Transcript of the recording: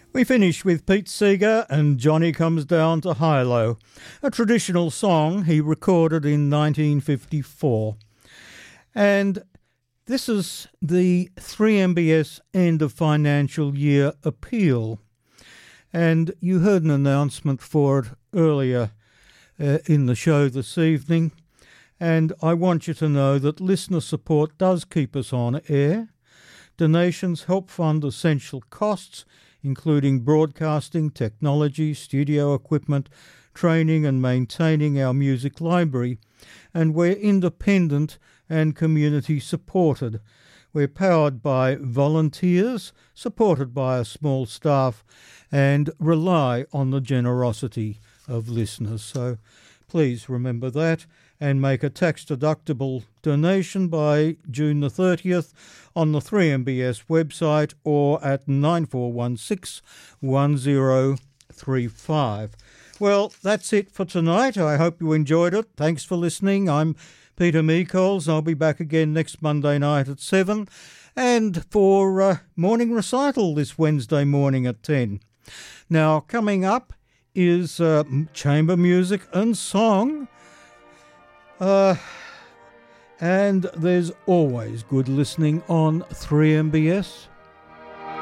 We finish with Pete Seeger and Johnny Comes Down to Hilo, a traditional song he recorded in 1954. And this is the 3MBS end of financial year appeal. And you heard an announcement for it earlier in the show this evening. And I want you to know that listener support does keep us on air. Donations help fund essential costs, including broadcasting, technology, studio equipment, training and maintaining our music library. And we're independent and community supported. We're powered by volunteers, supported by a small staff, and rely on the generosity of listeners. So please remember that and make a tax-deductible donation by June the 30th on the 3MBS website or at 9416-1035. Well, that's it for tonight. I hope you enjoyed it. Thanks for listening. I'm Peter Meekols. I'll be back again next Monday night at 7 and for morning recital this Wednesday morning at 10. Now, coming up is chamber music and song. And there's always good listening on 3MBS.